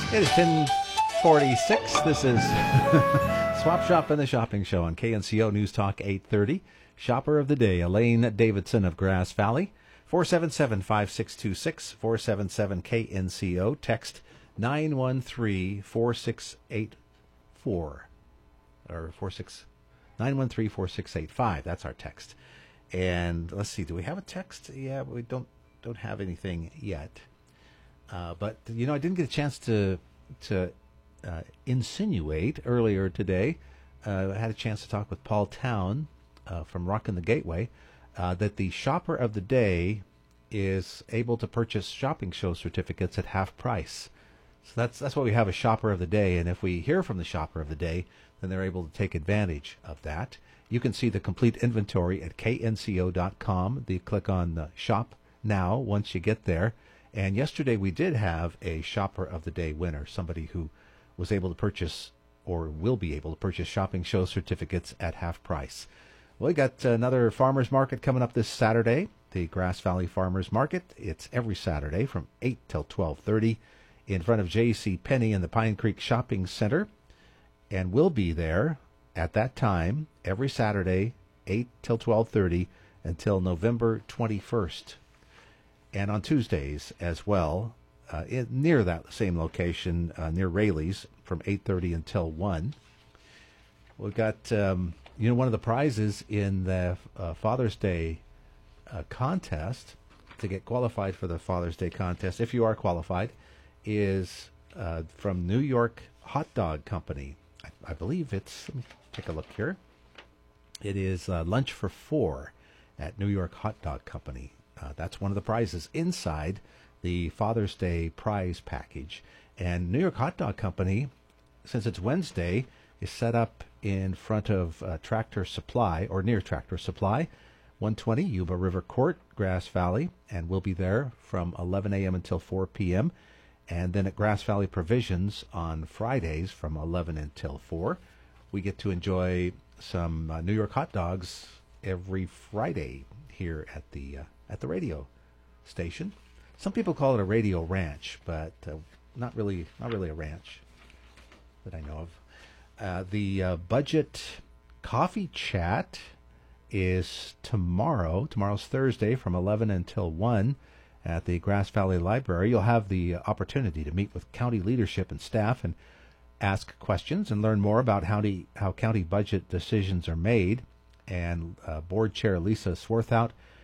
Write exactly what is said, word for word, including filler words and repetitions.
It is ten forty-six. This is Swap Shop and the Shopping Show on K N C O News Talk eight thirty. Shopper of the day, Elaine Davidson of Grass Valley. four seven seven, five six two six, four seven seven K N C O. Text nine one three, four six eight four. Or four six nine one three, four six eight five. That's our text. And let's see, do we have a text? Yeah, we don't don't have anything yet. Uh, but, you know, I didn't get a chance to to uh, insinuate earlier today. Uh, I had a chance to talk with Paul Town uh, from Rockin' the Gateway uh, that the shopper of the day is able to purchase shopping show certificates at half price. So that's that's why we have a shopper of the day. And if we hear from the shopper of the day, then they're able to take advantage of that. You can see the complete inventory at K N C O dot com. You click on the Shop Now once you get there. And yesterday we did have a Shopper of the Day winner, somebody who was able to purchase or will be able to purchase shopping show certificates at half price. Well, we got another farmers market coming up this Saturday, the Grass Valley Farmers Market. It's every Saturday from eight till twelve thirty in front of J C. Penney in the Pine Creek Shopping Center. And we'll be there at that time every Saturday, eight till twelve thirty until November twenty-first. And on Tuesdays as well, uh, in, near that same location, uh, near Rayleigh's, from eight thirty until one. We've got, um, you know, one of the prizes in the uh, Father's Day uh, contest, to get qualified for the Father's Day contest, if you are qualified, is uh, from New York Hot Dog Company. I, I believe it's, let me take a look here. It is uh, lunch for four at New York Hot Dog Company. Uh, that's one of the prizes inside the Father's Day prize package. And New York Hot Dog Company, since it's Wednesday, is set up in front of uh, Tractor Supply, or near Tractor Supply, one twenty Yuba River Court, Grass Valley, and we'll be there from eleven a.m. until four p.m. And then at Grass Valley Provisions on Fridays from eleven until four. We get to enjoy some uh, New York hot dogs every Friday here at the uh, at the radio station. Some people call it a radio ranch, but uh, not really not really a ranch that I know of. Uh, the uh, budget coffee chat is tomorrow. Tomorrow's Thursday from eleven until one at the Grass Valley Library. You'll have the opportunity to meet with county leadership and staff and ask questions and learn more about how, the, how county budget decisions are made. And uh, Board Chair Lisa Swarthout